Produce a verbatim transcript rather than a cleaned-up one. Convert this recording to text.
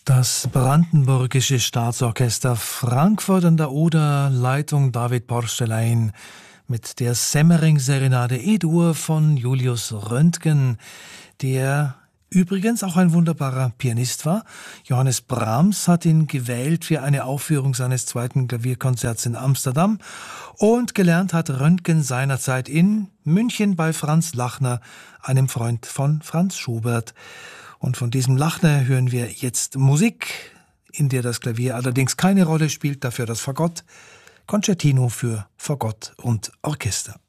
Das Brandenburgische Staatsorchester Frankfurt an der Oder, Leitung David Porstelein, mit der Semmering-Serenade E-Dur von Julius Röntgen, der übrigens auch ein wunderbarer Pianist war. Johannes Brahms hat ihn gewählt für eine Aufführung seines zweiten Klavierkonzerts in Amsterdam, und gelernt hat Röntgen seinerzeit in München bei Franz Lachner, einem Freund von Franz Schubert. Und von diesem Lachner hören wir jetzt Musik, in der das Klavier allerdings keine Rolle spielt, dafür das Fagott. Concertino für Fagott und Orchester.